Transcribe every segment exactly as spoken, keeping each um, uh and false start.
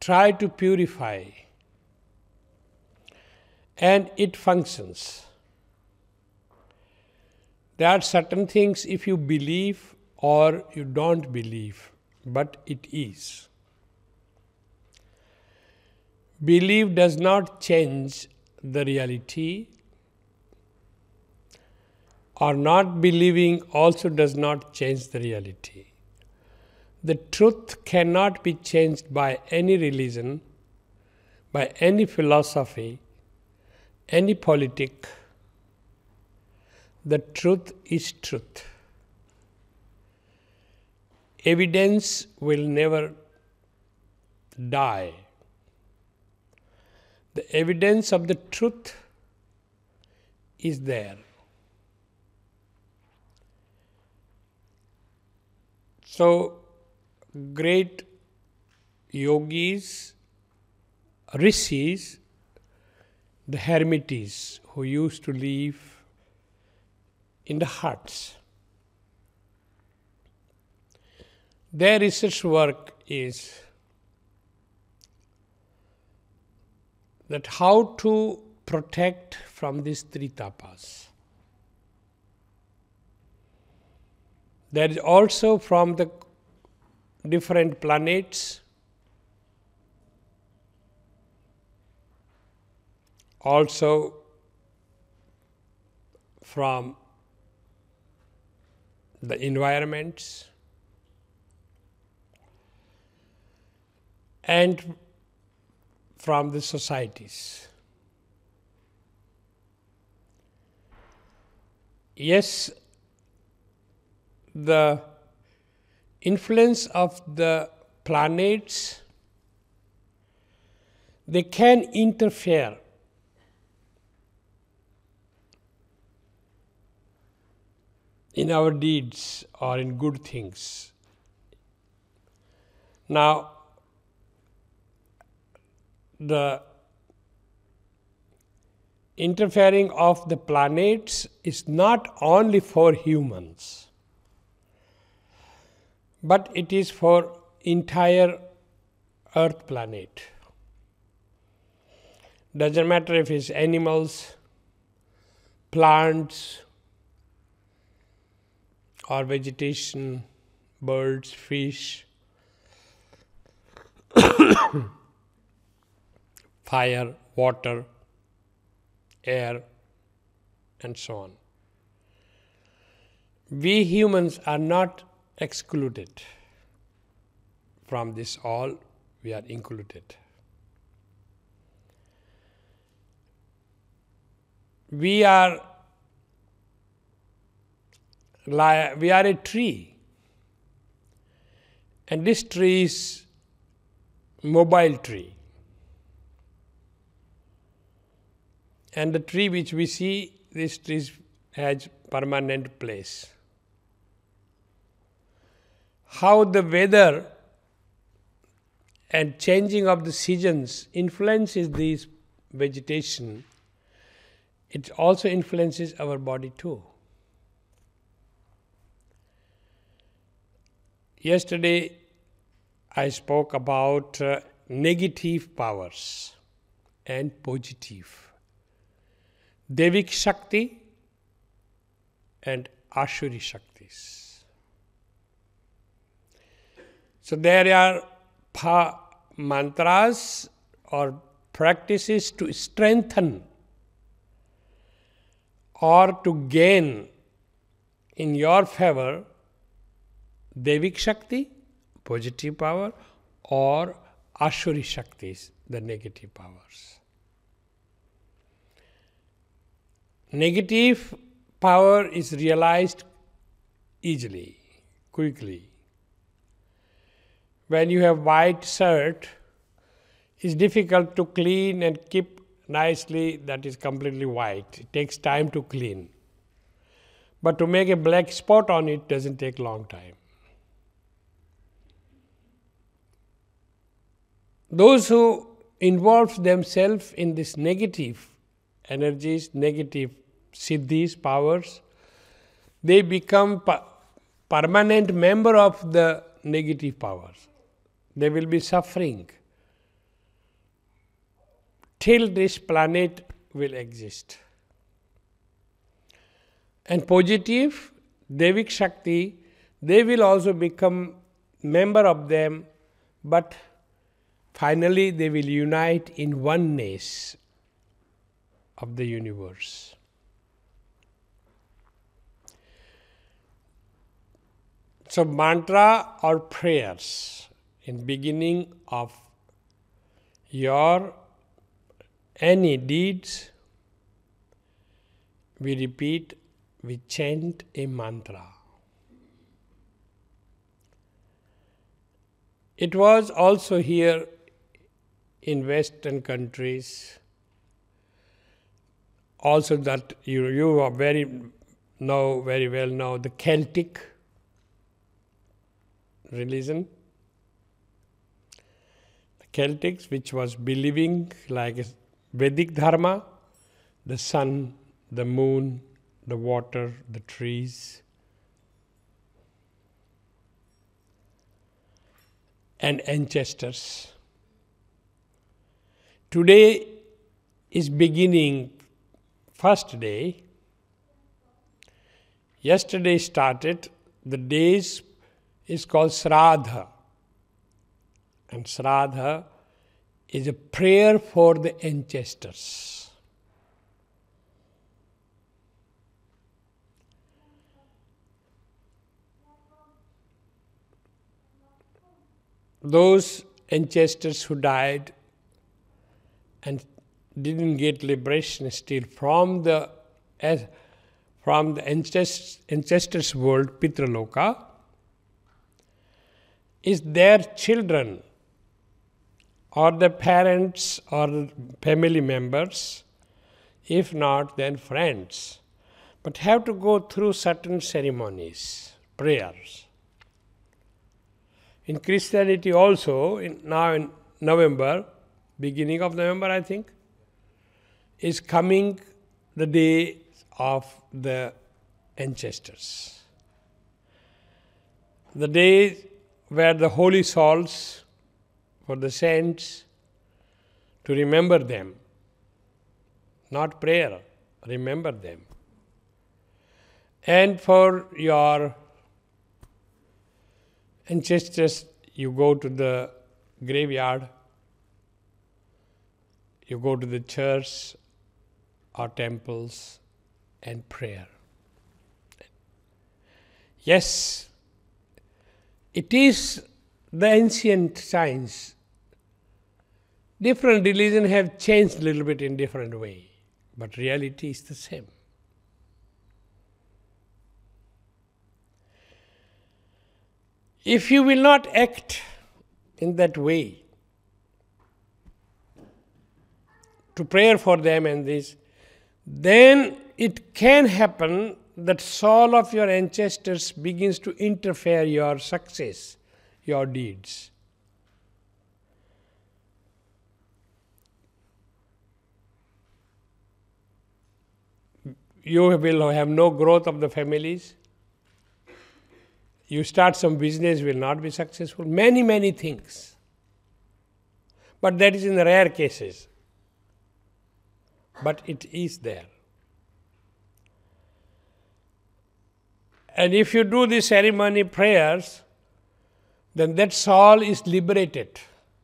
try to purify, and it functions. There are certain things if you believe or you don't believe, but it is. Belief does not change the reality, or not believing also does not change the reality. The truth cannot be changed by any religion, by any philosophy, any politic. The truth is truth. Evidence will never die. The evidence of the truth is there. So, great yogis, rishis, the hermits who used to live in the huts, their research work is that how to protect from these three tapas. There is also from the different planets, also from the environments, and from the societies. Yes, the influence of the planets, they can interfere in our deeds or in good things. Now, the interfering of the planets is not only for humans, but it is for entire Earth planet. Doesn't matter if it's animals, plants, or vegetation, birds, fish, fire, water, air, and so on. We humans are not excluded from this all, we are included. We are we are a tree, and this tree is mobile tree. And the tree which we see, this tree has permanent place. How the weather and changing of the seasons influences this vegetation, it also influences our body too. Yesterday I spoke about uh, negative powers and positive. Devik Shakti and Ashuri Shaktis. So there are pa- mantras or practices to strengthen or to gain in your favor Devik Shakti, positive power, or Ashuri Shaktis, the negative powers. Negative power is realized easily, quickly. When you have white shirt, it's difficult to clean and keep nicely, that is completely white. It takes time to clean. But to make a black spot on it doesn't take long time. Those who involve themselves in this negative energies, negative siddhis, powers, they become pa- permanent member of the negative powers. They will be suffering till this planet will exist. And positive, Devik Shakti, they will also become member of them, but finally they will unite in oneness of the universe. So mantra or prayers in beginning of your any deeds, we repeat, we chant a mantra. It was also here in Western countries, also that you, you are very know very well now the Celtic religion. The Celtics, which was believing like a Vedic Dharma, the sun, the moon, the water, the trees, and ancestors. Today is beginning first day. Yesterday started, the days is called Shraddha. And Shraddha is a prayer for the ancestors. Those ancestors who died and didn't get liberation still from the as, from the ancestors, ancestors world, Pitraloka, is their children or the parents or family members, if not then friends, but have to go through certain ceremonies, prayers. In Christianity also, in, now in November, beginning of November I think, is coming the day of the ancestors. The day where the holy souls, for the saints, to remember them, not prayer, remember them. And for your ancestors, you go to the graveyard, you go to the church or temples and prayer. Yes, it is the ancient science. Different religions have changed a little bit in different way, but reality is the same. If you will not act in that way, to pray for them and this, then it can happen that soul of your ancestors begins to interfere your success, your deeds. You will have no growth of the families. You start some business, will not be successful. Many, many things. But that is in the rare cases. But it is there. And if you do the ceremony prayers, then that soul is liberated.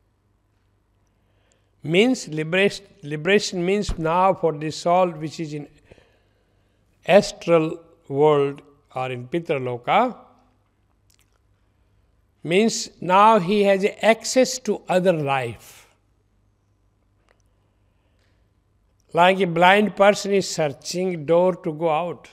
Means liberation, liberation means now for the soul which is in astral world or in Pitraloka, means now he has access to other life. Like a blind person is searching door to go out.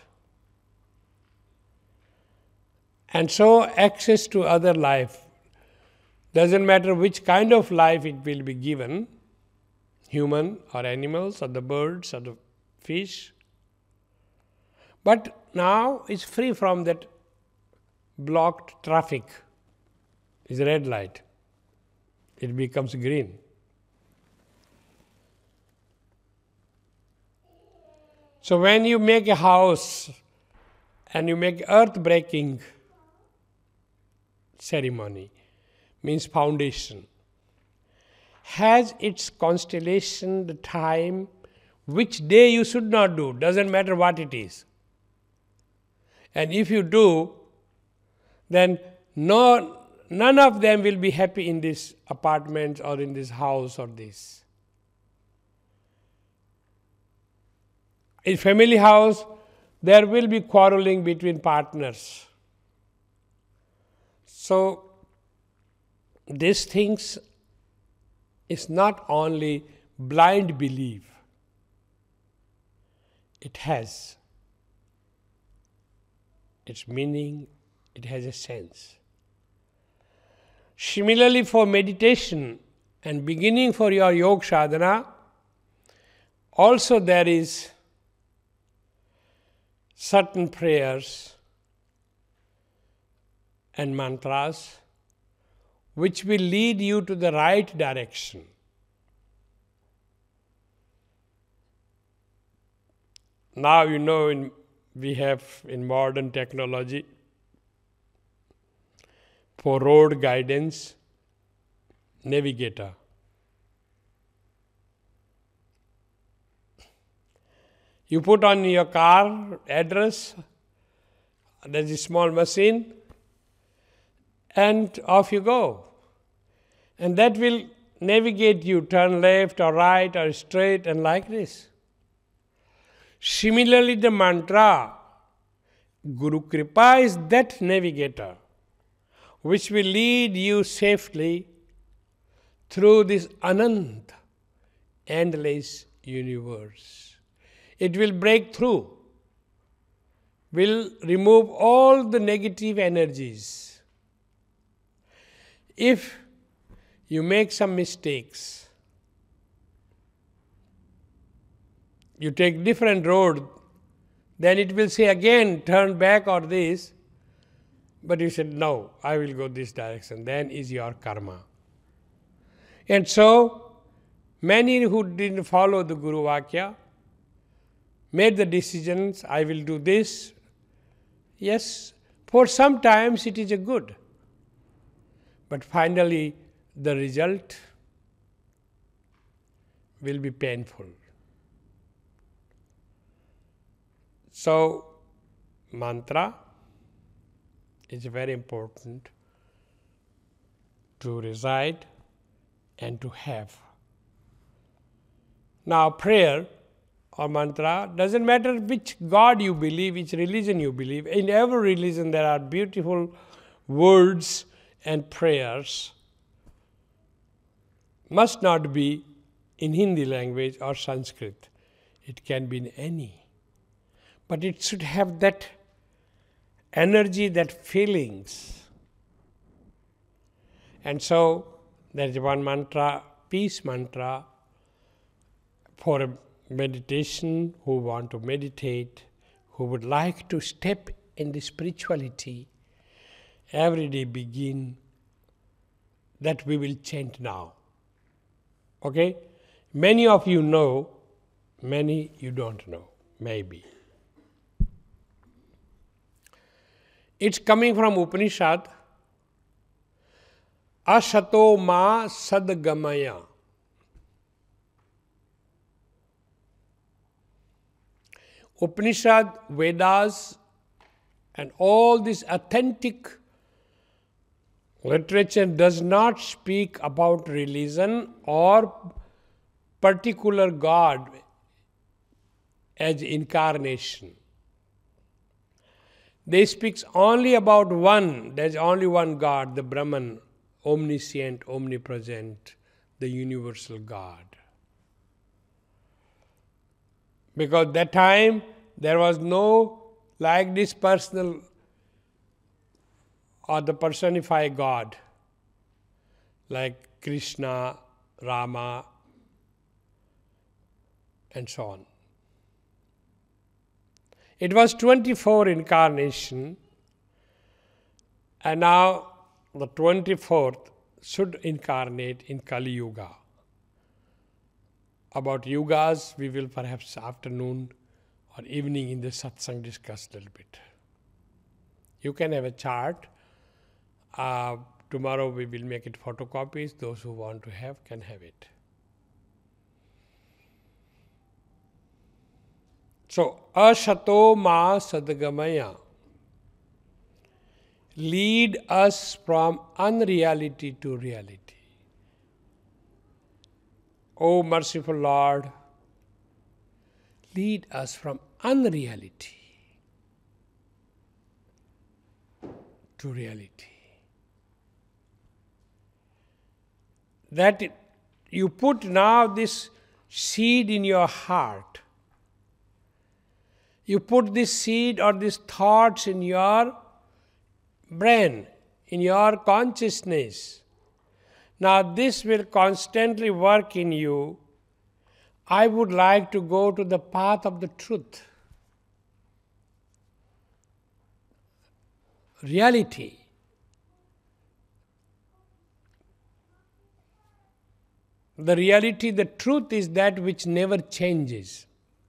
And so access to other life. Doesn't matter which kind of life it will be given, human or animals or the birds or the fish. But now it's free from that blocked traffic. It's a red light. It becomes green. So when you make a house and you make earth-breaking ceremony, means foundation, has its constellation, the time, which day you should not do, doesn't matter what it is. And if you do, then no, none of them will be happy in this apartment or in this house or this. In family house, there will be quarreling between partners. So, these things is not only blind belief, it has its meaning, it has a sense. Similarly, for meditation and beginning for your yoga sadhana, also there is certain prayers and mantras which will lead you to the right direction. Now you know in, we have in modern technology for road guidance, navigator. You put on your car address, there's a small machine, and off you go. And that will navigate you, turn left or right or straight and like this. Similarly, the mantra, Guru Kripa is that navigator which will lead you safely through this Anant, endless universe. It will break through, will remove all the negative energies. If you make some mistakes, you take different road, then it will say again turn back or this, but you said no, I will go this direction, then is your karma. And so many who didn't follow the Guru Vakya made the decisions, I will do this. Yes, for some times it is a good, but finally the result will be painful. So, mantra is very important to reside and to have. Now, prayer or mantra, doesn't matter which God you believe, which religion you believe. In every religion there are beautiful words and prayers. Must not be in Hindi language or Sanskrit. It can be in any. But it should have that energy, that feelings. And so there is one mantra, peace mantra, for a meditation, who want to meditate, who would like to step in the spirituality, every day begin that we will chant now. Okay? Many of you know, many you don't know, maybe. It's coming from Upanishad, Asato ma sadgamaya. Upanishad, Vedas, and all this authentic literature does not speak about religion or particular God as incarnation. They speak only about one, there is only one God, the Brahman, omniscient, omnipresent, the universal God. Because that time there was no like this personal or the personified God like Krishna, Rama, and so on. It was twenty-four incarnation, and now the twenty-fourth should incarnate in Kali Yuga. About yugas, we will perhaps afternoon or evening in the satsang discuss a little bit. You can have a chart. Uh, tomorrow we will make it photocopies. Those who want to have can have it. So, asato ma sadgamaya. Lead us from unreality to reality. O merciful Lord, lead us from unreality to reality. That you put now this seed in your heart. You put this seed or these thoughts in your brain, in your consciousness. Now this will constantly work in you. I would like to go to the path of the truth. Reality. The reality, the truth is that which never changes.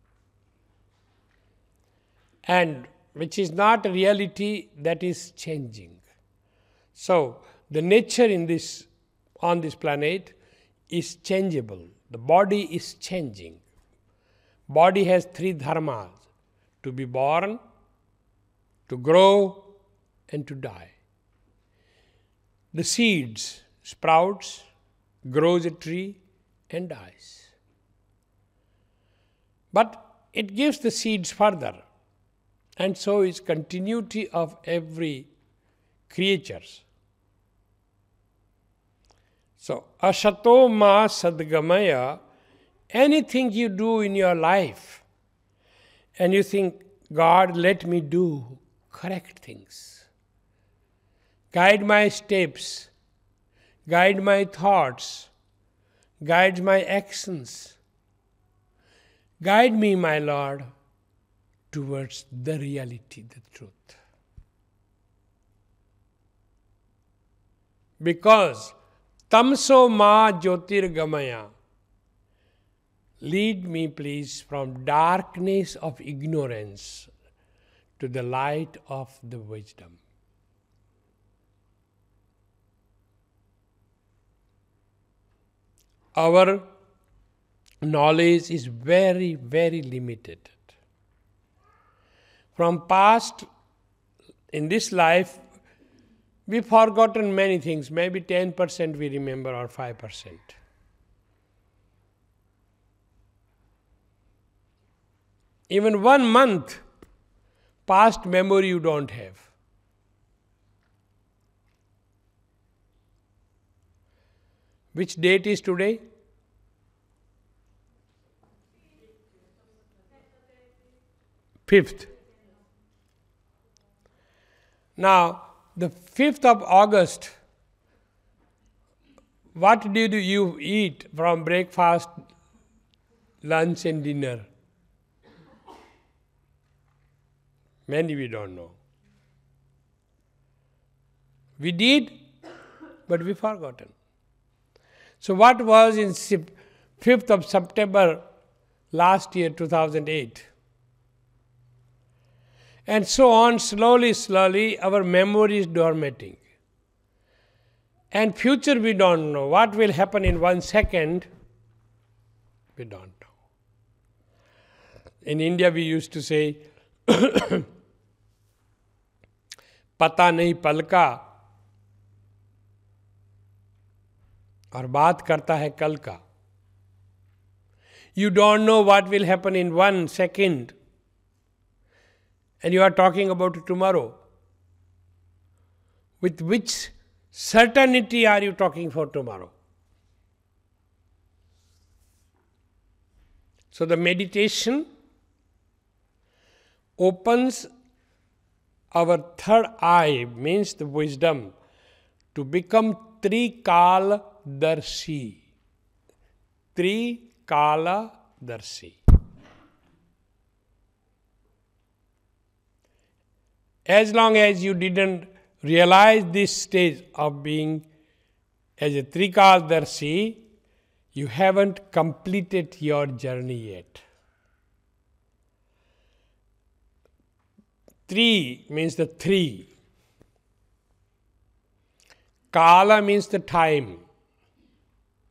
And which is not a reality that is changing. So, the nature in this, on this planet is changeable. The body is changing. Body has three dharmas: to be born, to grow, and to die. The seeds sprouts, grows a tree, and dies. But it gives the seeds further. And so is continuity of every creature. So, asato ma sadgamaya, anything you do in your life, and you think, God, let me do correct things. Guide my steps, guide my thoughts, guide my actions. Guide me, my Lord, towards the reality, the truth. Because tamso ma jyotirgamaya, lead me please from darkness of ignorance to the light of the wisdom. Our knowledge is very, very limited. From past, in this life, we've forgotten many things. Maybe ten percent we remember or five percent. Even one month, past memory you don't have. Which date is today? Fifth. Now, the fifth of August, what did you eat from breakfast, lunch and dinner? Many we don't know. We did, but we forgotten. So what was in fifth of September last year, two thousand eight? And so on, slowly, slowly, our memory is dormanting. And future we don't know. What will happen in one second, we don't know. In India we used to say, Pata nahi palka, aur baat karta hai kal ka. You don't know what will happen in one second. And you are talking about tomorrow. With which certainty are you talking for tomorrow? So the meditation opens our third eye, means the wisdom, to become Trikala Darshi. Trikala Darshi. As long as you didn't realize this stage of being as a Trikala Darshi, you haven't completed your journey yet. Three means the three. Kala means the time.